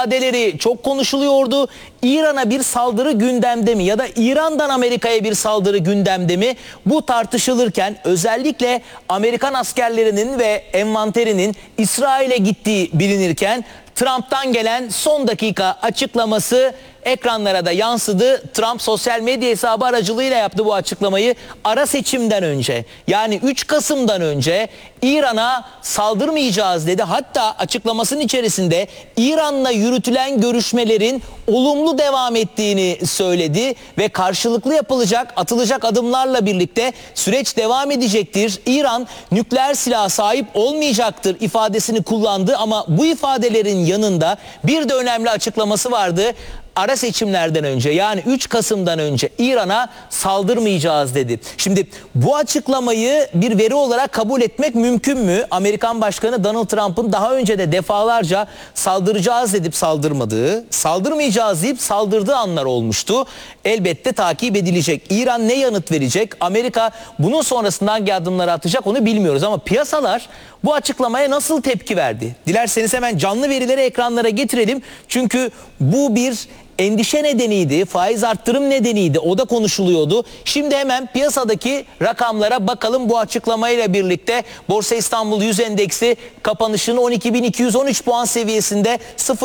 ifadeleri çok konuşuluyordu. İran'a bir saldırı gündemde mi ya da İran'dan Amerika'ya bir saldırı gündemde mi? Bu tartışılırken özellikle Amerikan askerlerinin ve envanterinin İsrail'e gittiği bilinirken Trump'tan gelen son dakika açıklaması ekranlara da yansıdı. Trump sosyal medya hesabı aracılığıyla yaptı bu açıklamayı. Ara seçimden önce, yani 3 Kasım'dan önce İran'a saldırmayacağız dedi. Hatta açıklamasının içerisinde İran'la yürütülen görüşmelerin olumlu devam ettiğini söyledi ve karşılıklı atılacak adımlarla birlikte süreç devam edecektir. İran nükleer silaha sahip olmayacaktır ifadesini kullandı ama bu ifadelerin yanında bir de önemli açıklaması vardı. Ara seçimlerden önce, yani 3 Kasım'dan önce İran'a saldırmayacağız dedi. Şimdi bu açıklamayı bir veri olarak kabul etmek mümkün mü? Amerikan Başkanı Donald Trump'ın daha önce de defalarca saldıracağız dedip saldırmadığı, saldırmayacağız deyip saldırdığı anlar olmuştu. Elbette takip edilecek. İran ne yanıt verecek? Amerika bunun sonrasında hangi adımları atacak onu bilmiyoruz ama piyasalar bu açıklamaya nasıl tepki verdi? Dilerseniz hemen canlı verileri ekranlara getirelim. Çünkü bu bir endişe nedeniydi, faiz arttırım nedeniydi, o da konuşuluyordu. Şimdi hemen piyasadaki rakamlara bakalım. Bu açıklamayla birlikte Borsa İstanbul 100 endeksi kapanışını 12.213 puan seviyesinde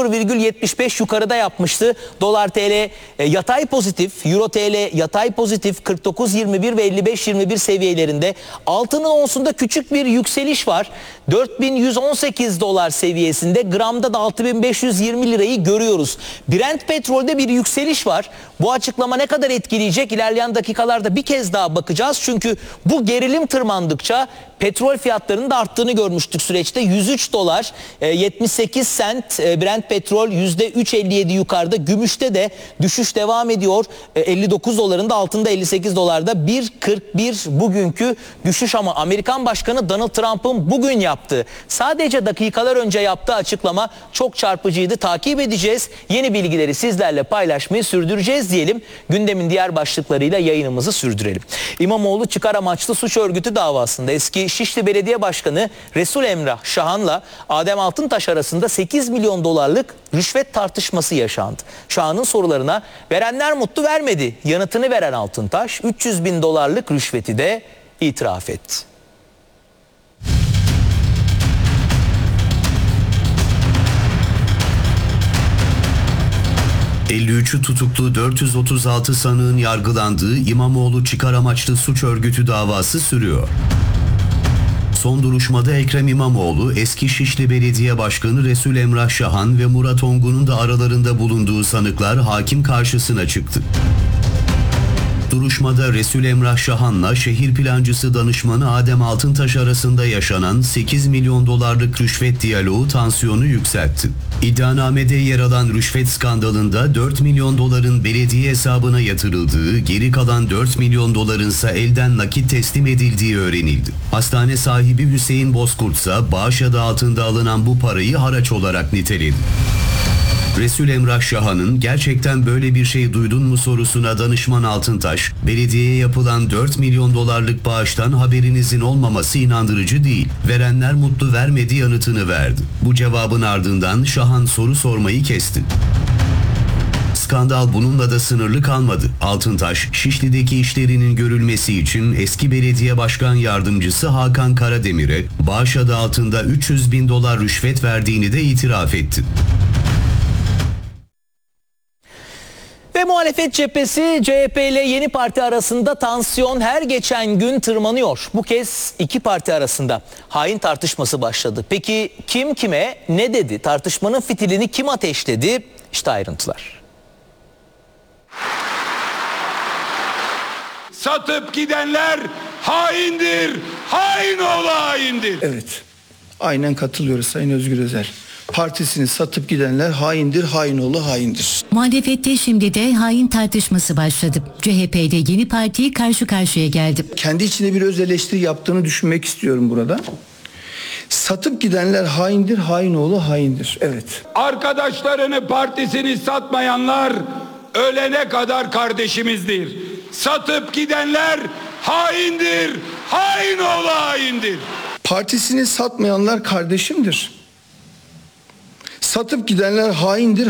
0,75 yukarıda yapmıştı. Dolar TL yatay pozitif, Euro TL yatay pozitif 49.21 ve 55.21 seviyelerinde. Altının onsunda küçük bir yükseliş var. 4.118 dolar seviyesinde, gramda da 6.520 lirayı görüyoruz. Brent petrolde bir yükseliş var. Bu açıklama ne kadar etkileyecek? İlerleyen dakikalarda bir kez daha bakacağız. Çünkü bu gerilim tırmandıkça petrol fiyatlarının da arttığını görmüştük süreçte. 103 dolar 78 sent Brent petrol %3.57 yukarıda. Gümüşte de düşüş devam ediyor. 59 doların da altında, 58 dolarda 1.41 bugünkü düşüş ama Amerikan Başkanı Donald Trump'ın bugün yaptığı, sadece dakikalar önce yaptığı açıklama çok çarpıcıydı. Takip edeceğiz. Yeni bilgileri sizlerle paylaşmayı sürdüreceğiz diyelim. Gündemin diğer başlıklarıyla yayınımızı sürdürelim. İmamoğlu çıkar amaçlı suç örgütü davasında eski Şişli Belediye Başkanı Resul Emrah Şahan'la Adem Altıntaş arasında 8 milyon dolarlık rüşvet tartışması yaşandı. Şahan'ın sorularına verenler mutlu, vermedi yanıtını veren Altıntaş 300 bin dolarlık rüşveti de itiraf etti. ...53'ü tutuklu 436 sanığın yargılandığı İmamoğlu çıkar amaçlı suç örgütü davası sürüyor. Son duruşmada Ekrem İmamoğlu, eski Şişli Belediye Başkanı Resul Emrah Şahan ve Murat Ongun'un da aralarında bulunduğu sanıklar hakim karşısına çıktı. Duruşmada Resul Emrah Şahan'la şehir plancısı danışmanı Adem Altıntaş arasında yaşanan 8 milyon dolarlık rüşvet diyaloğu tansiyonu yükseltti. İddianamede yer alan rüşvet skandalında 4 milyon doların belediye hesabına yatırıldığı, geri kalan 4 milyon dolarınsa elden nakit teslim edildiği öğrenildi. Hastane sahibi Hüseyin Bozkurt ise bağış adı altında alınan bu parayı haraç olarak niteledi. Resul Emrah Şahan'ın gerçekten böyle bir şey duydun mu sorusuna danışman Altıntaş, belediyeye yapılan 4 milyon dolarlık bağıştan haberinizin olmaması inandırıcı değil, verenler mutlu, vermedi yanıtını verdi. Bu cevabın ardından Şahan soru sormayı kesti. Skandal bununla da sınırlı kalmadı. Altıntaş, Şişli'deki işlerinin görülmesi için eski belediye başkan yardımcısı Hakan Karademir'e bağış adı altında 300 bin dolar rüşvet verdiğini de itiraf etti. Ve muhalefet cephesi CHP ile Yeni Parti arasında tansiyon her geçen gün tırmanıyor. Bu kez iki parti arasında hain tartışması başladı. Peki kim kime ne dedi? Tartışmanın fitilini kim ateşledi? İşte ayrıntılar. Satıp gidenler haindir, hain oğlu haindir. Evet, aynen katılıyoruz Sayın Özgür Özel. Partisini satıp gidenler haindir, hainoğlu haindir. Muhalefette şimdi de hain tartışması başladı. CHP ile Yeni Parti karşı karşıya geldi. Kendi içinde bir öz eleştiri yaptığını düşünmek istiyorum burada. Satıp gidenler haindir, hainoğlu haindir. Evet. Arkadaşlarını, partisini satmayanlar ölene kadar kardeşimizdir. Satıp gidenler haindir, hainoğlu haindir. Partisini satmayanlar kardeşimdir. Satıp gidenler haindir,